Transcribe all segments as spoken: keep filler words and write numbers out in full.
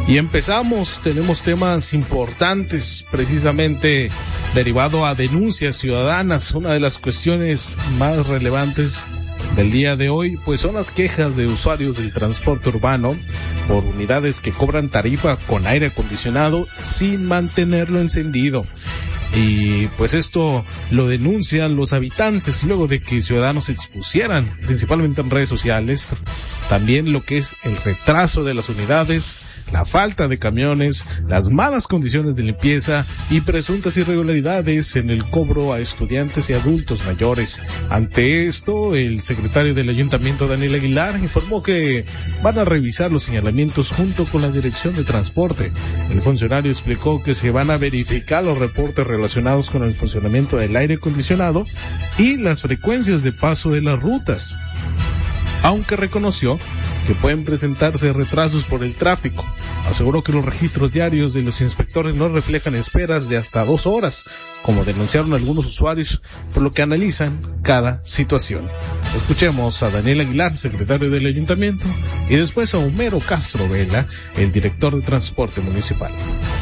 Y empezamos, tenemos temas importantes, precisamente derivado a denuncias ciudadanas. Una de las cuestiones más relevantes del día de hoy, pues son las quejas de usuarios del transporte urbano por unidades que cobran tarifa con aire acondicionado sin mantenerlo encendido. Y pues esto lo denuncian los habitantes luego de que ciudadanos expusieran, principalmente en redes sociales, también lo que es el retraso de las unidades, la falta de camiones, las malas condiciones de limpieza y presuntas irregularidades en el cobro a estudiantes y adultos mayores. Ante esto, el secretario del Ayuntamiento, Daniel Aguilar, informó que van a revisar los señalamientos junto con la Dirección de Transporte. El funcionario explicó que se van a verificar los reportes relacionados con el funcionamiento del aire acondicionado y las frecuencias de paso de las rutas, aunque reconoció que pueden presentarse retrasos por el tráfico. Aseguró que los registros diarios de los inspectores no reflejan esperas de hasta dos horas, como denunciaron algunos usuarios, por lo que analizan cada situación. Escuchemos a Daniel Aguilar, secretario del Ayuntamiento, y después a Homero Castro Vela, el director de Transporte Municipal.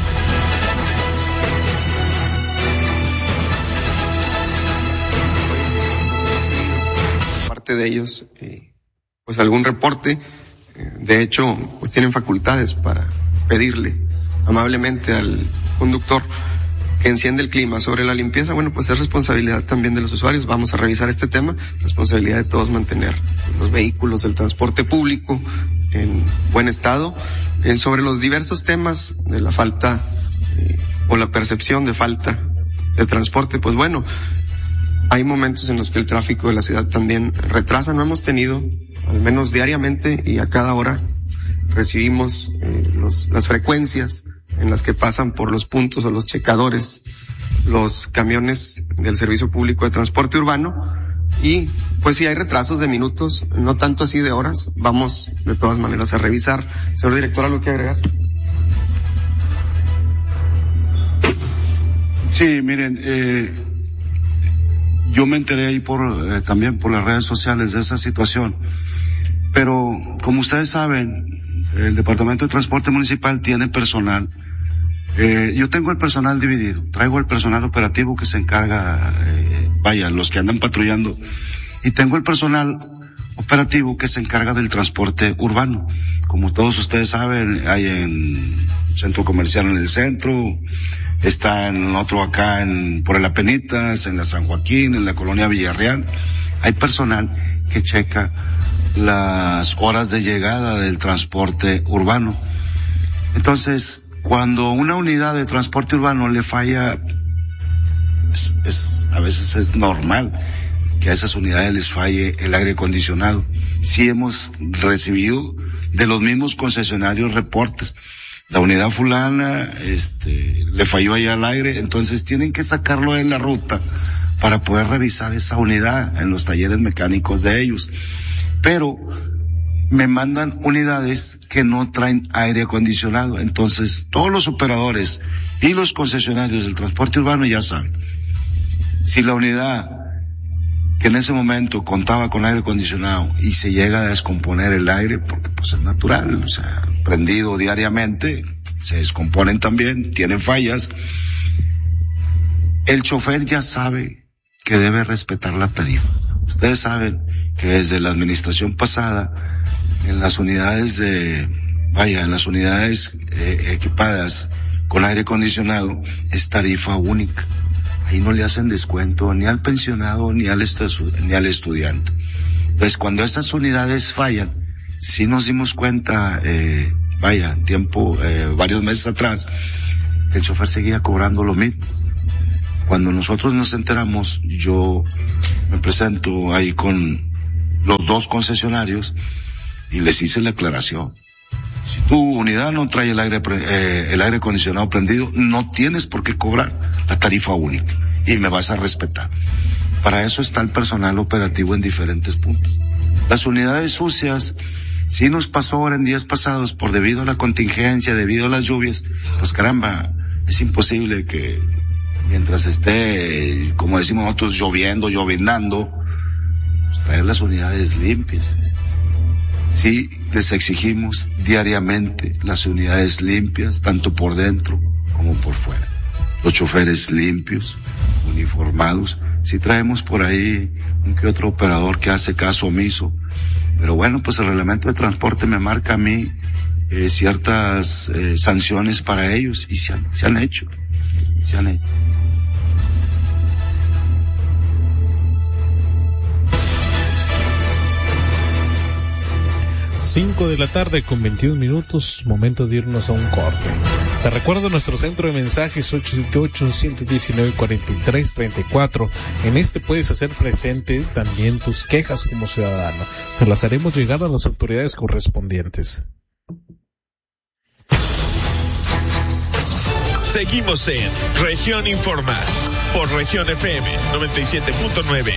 Parte de ellos, eh... pues algún reporte. De hecho, pues tienen facultades para pedirle amablemente al conductor que enciende el clima. Sobre la limpieza, bueno, pues es responsabilidad también de los usuarios. Vamos a revisar este tema, responsabilidad de todos mantener los vehículos del transporte público en buen estado. Eh, sobre los diversos temas de la falta eh, o la percepción de falta de transporte, pues bueno, hay momentos en los que el tráfico de la ciudad también retrasa. No hemos tenido, al menos diariamente y a cada hora, recibimos eh, los, las frecuencias en las que pasan por los puntos o los checadores los camiones del Servicio Público de Transporte Urbano. Y pues si hay retrasos de minutos, no tanto así de horas, vamos de todas maneras a revisar. Señor director, ¿algo que agregar? Sí, miren, eh, yo me enteré ahí por, eh, también por las redes sociales de esa situación. Pero, como ustedes saben, el Departamento de Transporte Municipal tiene personal. Eh, yo tengo el personal dividido. Traigo el personal operativo que se encarga, eh, vaya, los que andan patrullando. Y tengo el personal operativo que se encarga del transporte urbano. Como todos ustedes saben, hay en centro comercial en el centro, está en otro acá en, por el Apenitas, en la San Joaquín, en la colonia Villarreal. Hay personal que checa las horas de llegada del transporte urbano. Entonces, cuando una unidad de transporte urbano le falla, es, es, a veces es normal que a esas unidades les falle el aire acondicionado. Sí hemos recibido de los mismos concesionarios reportes. La unidad fulana, este, le falló allá al aire, entonces tienen que sacarlo de la ruta para poder revisar esa unidad en los talleres mecánicos de ellos. Pero me mandan unidades que no traen aire acondicionado. Entonces, todos los operadores y los concesionarios del transporte urbano ya saben. Si la unidad que en ese momento contaba con aire acondicionado y se llega a descomponer el aire, porque pues es natural, o sea, prendido diariamente, se descomponen también, tienen fallas, el chofer ya sabe que debe respetar la tarifa. Ustedes saben que desde la administración pasada, en las unidades de, vaya, en las unidades eh, equipadas con aire acondicionado, es tarifa única. Ahí no le hacen descuento ni al pensionado ni al, estu- ni al estudiante. Entonces, cuando esas unidades fallan, sí nos dimos cuenta, eh, vaya, tiempo, eh, varios meses atrás, el chofer seguía cobrando lo mismo. Cuando nosotros nos enteramos, yo me presento ahí con los dos concesionarios y les hice la aclaración. Si tu unidad no trae el aire, eh, el aire acondicionado prendido, no tienes por qué cobrar la tarifa única y me vas a respetar. Para eso está el personal operativo en diferentes puntos. Las unidades sucias, sí nos pasó ahora en días pasados por debido a la contingencia, debido a las lluvias, pues caramba, es imposible que mientras esté, como decimos nosotros, lloviendo, llovinando, pues traer las unidades limpias. sí les exigimos diariamente las unidades limpias, tanto por dentro como por fuera. Los choferes limpios, uniformados. Sí traemos por ahí un que otro operador que hace caso omiso, pero bueno, pues el reglamento de transporte me marca a mí eh, ciertas eh, sanciones para ellos y se han, se han hecho, se han hecho. cinco de la tarde con veintiún minutos, momento de irnos a un corte. Te recuerdo nuestro centro de mensajes ocho siete ocho, uno uno nueve, cuatro tres tres cuatro. En este puedes hacer presente también tus quejas como ciudadano. Se las haremos llegar a las autoridades correspondientes. Seguimos en Región Informa por Región F M noventa y siete punto nueve.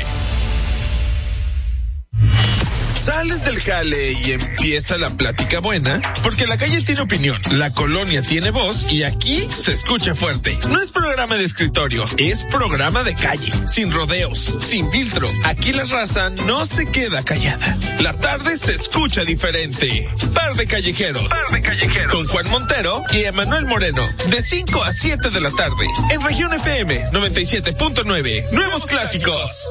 Sales del jale y empieza la plática buena, porque la calle tiene opinión, la colonia tiene voz y aquí se escucha fuerte. No es programa de escritorio, es programa de calle, sin rodeos, sin filtro. Aquí la raza no se queda callada. La tarde se escucha diferente. Par de callejeros, Par de callejeros, con Juan Montero y Emanuel Moreno, de cinco a siete de la tarde, en Región F M noventa y siete punto nueve. Nuevos clásicos.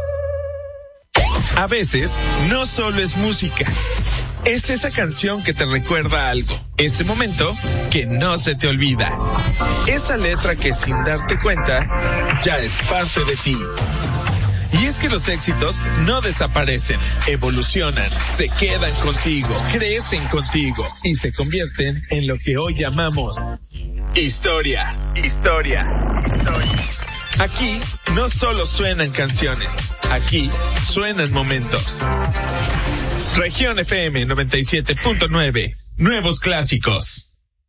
A veces, no solo es música. Es esa canción que te recuerda algo. Ese momento que no se te olvida. Esa letra que sin darte cuenta, ya es parte de ti. Y es que los éxitos no desaparecen, evolucionan, se quedan contigo, crecen contigo y se convierten en lo que hoy llamamos historia, historia, historia. Aquí no solo suenan canciones, aquí suenan momentos. Región F M noventa y siete punto nueve, nuevos clásicos.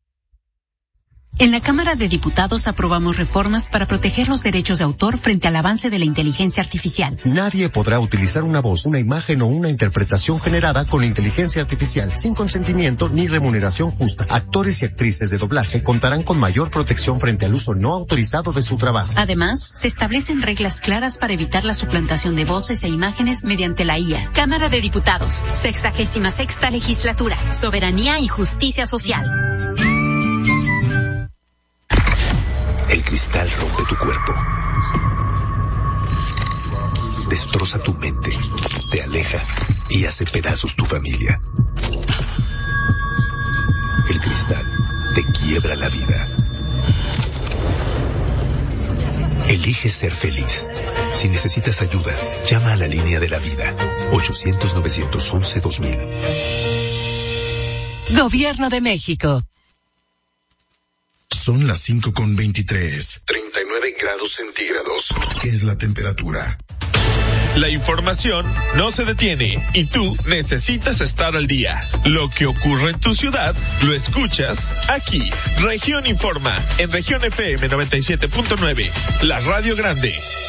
En la Cámara de Diputados aprobamos reformas para proteger los derechos de autor frente al avance de la inteligencia artificial. Nadie podrá utilizar una voz, una imagen o una interpretación generada con inteligencia artificial sin consentimiento ni remuneración justa. Actores y actrices de doblaje contarán con mayor protección frente al uso no autorizado de su trabajo. Además, se establecen reglas claras para evitar la suplantación de voces e imágenes mediante la I A. Cámara de Diputados, sexagésima sexta legislatura, soberanía y justicia social. El cristal rompe tu cuerpo, destroza tu mente, te aleja y hace pedazos tu familia. El cristal te quiebra la vida. Elige ser feliz. Si necesitas ayuda, llama a la línea de la vida, ochocientos, novecientos once, dos mil. Gobierno de México. Son las cinco con veintitrés. treinta y nueve grados centígrados. ¿Qué es la temperatura? La información no se detiene y tú necesitas estar al día. Lo que ocurre en tu ciudad, lo escuchas aquí. Región Informa, en Región F M noventa y siete punto nueve, la radio grande.